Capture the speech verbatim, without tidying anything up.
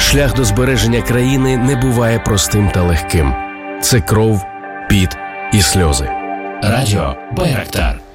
Шлях до збереження країни не буває простим та легким. Це кров, піт і сльози. Радіо Байрактар.